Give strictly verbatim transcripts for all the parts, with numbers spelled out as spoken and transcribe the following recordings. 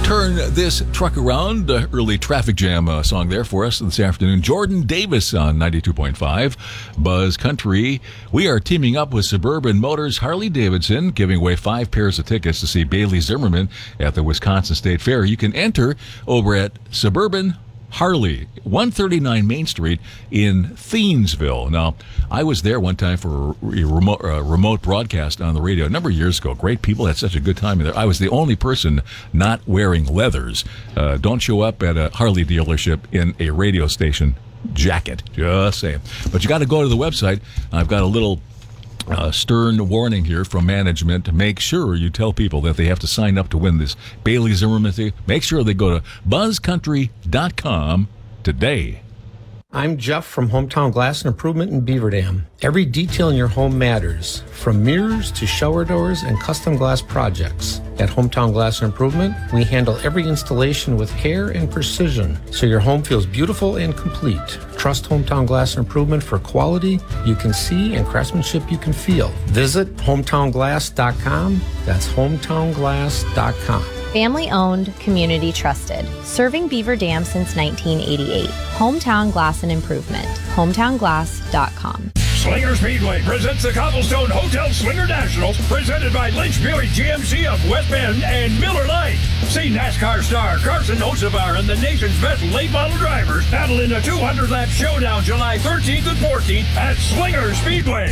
turn this truck around. Uh, early traffic jam uh, song there for us this afternoon. Jordan Davis on ninety-two point five Buzz Country. We are teaming up with Suburban Motors Harley Davidson, giving away five pairs of tickets to see Bailey Zimmerman at the Wisconsin State Fair. You can enter over at Suburban Harley, one thirty-nine Main Street in Thiensville. Now, I was there one time for a remote, uh, remote broadcast on the radio a number of years ago. Great people, had such a good time there. I was the only person not wearing leathers. Uh, don't show up at a Harley dealership in a radio station jacket. Just saying. But you got to go to the website. I've got a little Uh, stern warning here from management to make sure you tell people that they have to sign up to win this Bailey Zimmerman thing. Make sure they go to buzz country dot com today. I'm Jeff from Hometown Glass and Improvement in Beaver Dam. Every detail in your home matters, from mirrors to shower doors and custom glass projects. At Hometown Glass and Improvement, we handle every installation with care and precision, so your home feels beautiful and complete. Trust Hometown Glass and Improvement for quality you can see and craftsmanship you can feel. Visit hometown glass dot com. That's hometown glass dot com. Family owned, community trusted. Serving Beaver Dam since nineteen eighty-eight. Hometown Glass and Improvement. hometown glass dot com. Slinger Speedway presents the Cobblestone Hotel Slinger Nationals, presented by Lynch Buick G M C of West Bend and Miller Lite. See NASCAR star Carson Hocevar and the nation's best late model drivers battle in a two hundred lap showdown July thirteenth and fourteenth at Slinger Speedway.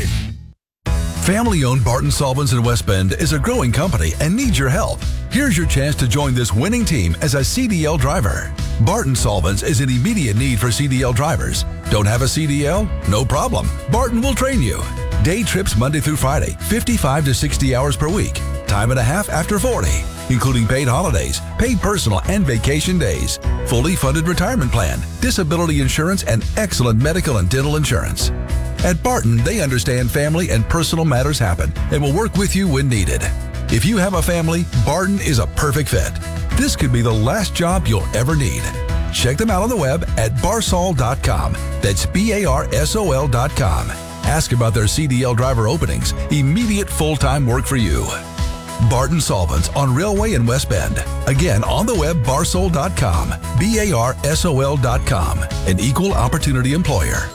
Family-owned Barton Solvents in West Bend is a growing company and needs your help. Here's your chance to join this winning team as a C D L driver. Barton Solvents is in immediate need for C D L drivers. Don't have a C D L? No problem. Barton will train you. Day trips Monday through Friday, fifty-five to sixty hours per week. Time and a half after forty, including paid holidays, paid personal and vacation days, fully funded retirement plan, disability insurance, and excellent medical and dental insurance. At Barton, they understand family and personal matters happen and will work with you when needed. If you have a family, Barton is a perfect fit. This could be the last job you'll ever need. Check them out on the web at barsol dot com. That's B A R S O L dot com. Ask about their C D L driver openings. Immediate full-time work for you. Barton Solvents on Railway in West Bend. Again, on the web, barsol dot com. B A R S O L dot com. An equal opportunity employer.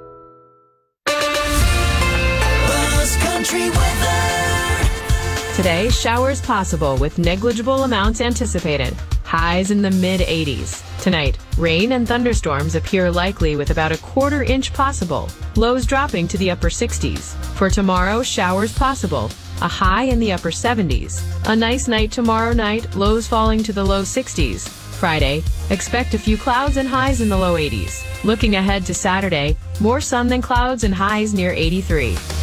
Today, showers possible with negligible amounts anticipated. Highs in the mid eighties. Tonight, rain and thunderstorms appear likely with about a quarter inch possible. Lows dropping to the upper sixties. For tomorrow, showers possible. A high in the upper seventies. A nice night tomorrow night, lows falling to the low sixties. Friday, expect a few clouds and highs in the low eighties. Looking ahead to Saturday, more sun than clouds and highs near eighty-three.